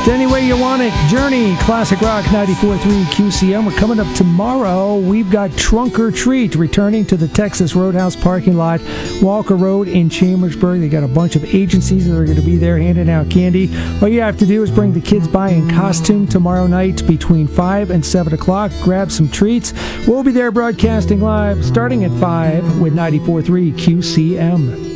Any way you want it. Journey, Classic Rock 94.3 QCM. We're coming up tomorrow. We've got Trunk or Treat returning to the Texas Roadhouse parking lot, Walker Road in Chambersburg. They got a bunch of agencies that are going to be there handing out candy. All you have to do is bring the kids by in costume tomorrow night between 5 and 7 o'clock. Grab some treats. We'll be there broadcasting live starting at 5 with 94.3 QCM.